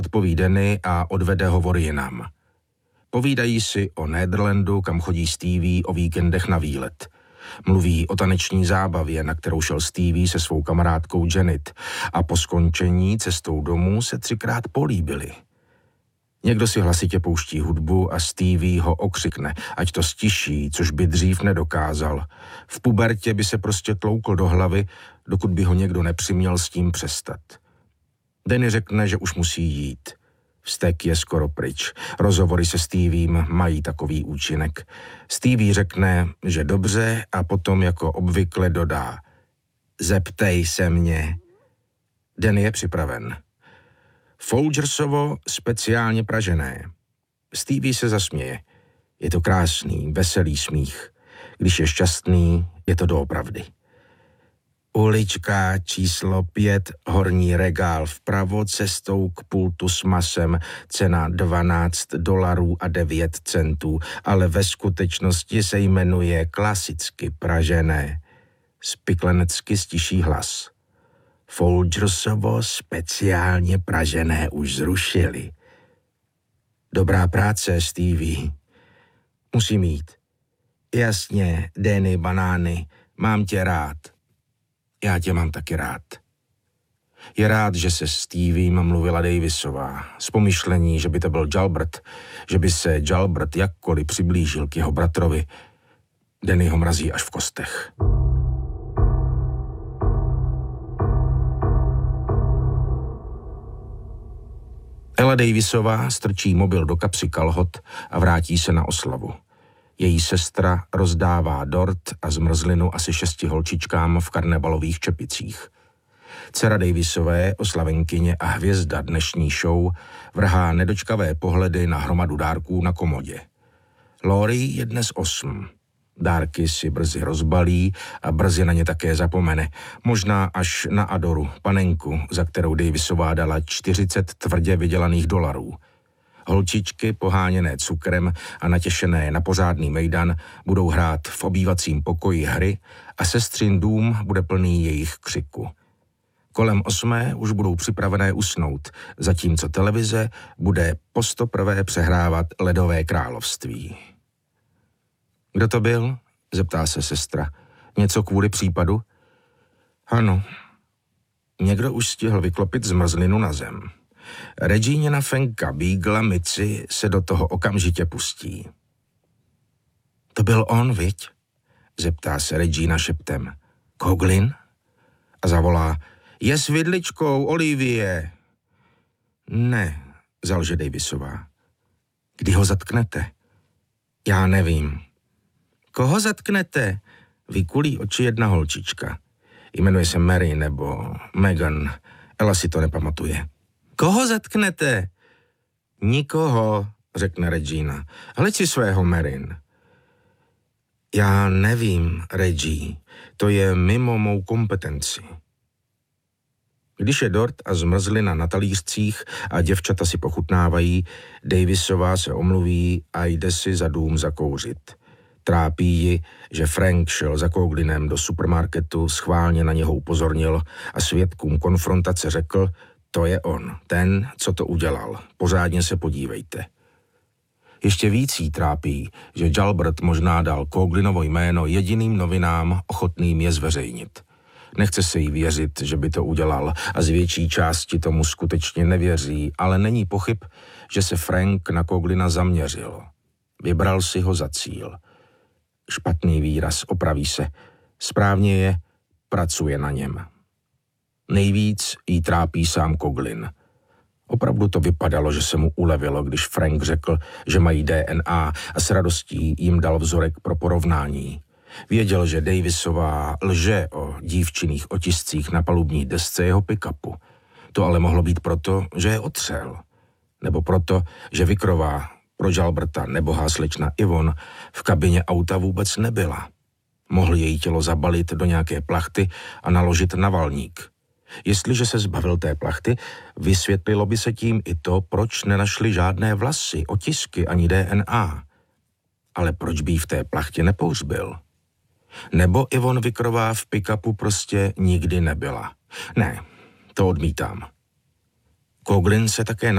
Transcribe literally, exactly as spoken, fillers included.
odpoví Danny a odvede hovor jinam. Povídají si o Nederlandu, kam chodí Stevie o víkendech na výlet. Mluví o taneční zábavě, na kterou šel Stevie se svou kamarádkou Janet a po skončení cestou domů se třikrát políbili. Někdo si hlasitě pouští hudbu a Stevie ho okřikne, ať to stiší, což by dřív nedokázal. V pubertě by se prostě tloukl do hlavy, dokud by ho někdo nepřiměl s tím přestat. Danny řekne, že už musí jít. Vztek je skoro pryč. Rozhovory se Steviem mají takový účinek. Stevie řekne, že dobře a potom jako obvykle dodá: zeptej se mě. Danny je připraven. Folgersovo speciálně pražené. Stevie se zasměje. Je to krásný, veselý smích. Když je šťastný, je to doopravdy. Ulička číslo pět, horní regál vpravo, cestou k pultu s masem, cena dvanáct dolarů a devět centů, ale ve skutečnosti se jmenuje klasicky pražené. Spiklenecky stiší hlas. Folgersovo speciálně pražené už zrušili. Dobrá práce, Stevie. Musím jít. Jasně, Danny, banány, mám tě rád. Já tě mám taky rád. Je rád, že se Steviem mluvila Davisová. Z pomyšlení, že by to byl Jalbert, že by se Jalbert jakkoliv přiblížil k jeho bratrovi. Danny ho mrazí až v kostech. Ella Davisová strčí mobil do kapsy kalhot a vrátí se na oslavu. Její sestra rozdává dort a zmrzlinu asi šesti holčičkám v karnevalových čepicích. Dcera Davisové, oslavenkyně a hvězda dnešní show, vrhá nedočkavé pohledy na hromadu dárků na komodě. Laurie je dnes osm. Dárky si brzy rozbalí a brzy na ně také zapomene. Možná až na Adoru, panenku, za kterou Davisová dala čtyřicet tvrdě vydělaných dolarů. Holčičky, poháněné cukrem a natěšené na pořádný mejdan, budou hrát v obývacím pokoji hry a sestřin dům bude plný jejich křiku. Kolem osmé už budou připravené usnout, zatímco televize bude postoprvé přehrávat Ledové království. Kdo to byl? Zeptá se sestra. Něco kvůli případu? Ano. Někdo už stihl vyklopit zmrzlinu na zem. Regíněna Fenka, Beagla, Mici se do toho okamžitě pustí. To byl on, viď? Zeptá se Regina šeptem. Coughlin? A zavolá. Je s vidličkou, Olivie. Ne, zalže Davisová. Kdy ho zatknete? Já nevím. Koho zatknete? Vykulí oči jedna holčička. Jmenuje se Mary nebo Megan. Ella si to nepamatuje. Koho zatknete? Nikoho, řekne Regina. Hleď si svého, Marin. Já nevím, Reggie. To je mimo mou kompetenci. Když je dort a zmrzlina na talířcích a děvčata si pochutnávají, Davisová se omluví a jde si za dům zakouřit. Trápí ji, že Frank šel za Coughlinem do supermarketu, schválně na něho upozornil a svědkům konfrontace řekl, to je on, ten, co to udělal. Pořádně se podívejte. Ještě víc jí trápí, že Jalbert možná dal Coughlinovo jméno jediným novinám ochotným je zveřejnit. Nechce se jí věřit, že by to udělal a z větší části tomu skutečně nevěří, ale není pochyb, že se Frank na Coughlina zaměřil. Vybral si ho za cíl. Špatný výraz, opraví se. Správně je, pracuje na něm. Nejvíc jí trápí sám Coughlin. Opravdu to vypadalo, že se mu ulevilo, když Frank řekl, že mají D N A a s radostí jim dal vzorek pro porovnání. Věděl, že Davisová lže o dívčinných otiscích na palubní desce jeho pick-upu. To ale mohlo být proto, že je otřel. Nebo proto, že Vikrová pro Jalberta nebohá slečna Yvonne v kabině auta vůbec nebyla. Mohl její tělo zabalit do nějaké plachty a naložit na valník. Jestliže se zbavil té plachty, vysvětlilo by se tím i to, proč nenašli žádné vlasy, otisky ani D N A. Ale proč by jí v té plachtě nepouřbil? Nebo Yvonne Vikrová v pick-upu prostě nikdy nebyla. Ne, to odmítám. Coughlin se také